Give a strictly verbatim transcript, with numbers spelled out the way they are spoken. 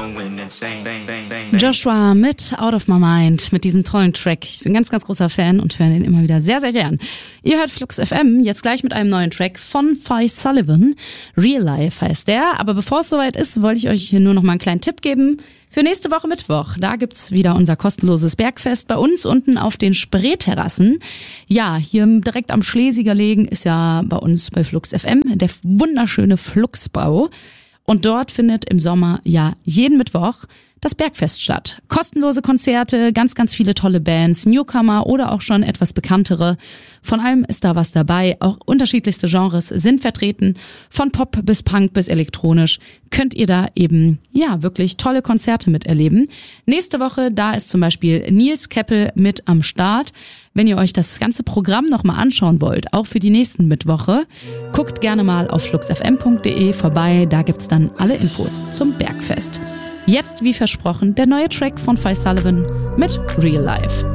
Joshua mit Out of My Mind, mit diesem tollen Track. Ich bin ganz, ganz großer Fan und höre den immer wieder sehr, sehr gern. Ihr hört Flux F M, jetzt gleich mit einem neuen Track von Phi Sullivan. Real Life heißt der. Aber bevor es soweit ist, wollte ich euch hier nur noch mal einen kleinen Tipp geben. Für nächste Woche Mittwoch, da gibt's wieder unser kostenloses Bergfest bei uns unten auf den Spreeterrassen. Ja, hier direkt am Schlesiger Legen ist ja bei uns bei Flux F M der wunderschöne Fluxbau. Und dort findet im Sommer ja jeden Mittwoch das Bergfest statt. Kostenlose Konzerte, ganz, ganz viele tolle Bands, Newcomer oder auch schon etwas bekanntere. Von allem ist da was dabei. Auch unterschiedlichste Genres sind vertreten. Von Pop bis Punk bis elektronisch könnt ihr da eben, ja, wirklich tolle Konzerte miterleben. Nächste Woche, da ist zum Beispiel Nils Keppel mit am Start. Wenn ihr euch das ganze Programm nochmal anschauen wollt, auch für die nächsten Mittwoche, guckt gerne mal auf fluxfm punkt de vorbei. Da gibt's dann alle Infos zum Bergfest. Jetzt, wie versprochen, der neue Track von Phi Sullivan mit Real Life.